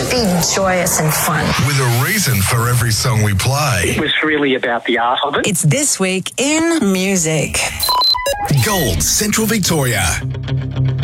to be joyous and fun. With a reason for every song we play. It was really about the art of it. It's This Week in Music. Gold Central Victoria.